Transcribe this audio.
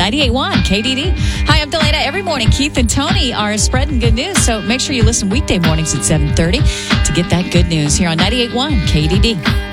98.1 KDD. Hi, I'm Delana. Every morning, Keith and Tony are spreading good news. So make sure you listen weekday mornings at 7:30 to get that good news here on 98.1 KDD.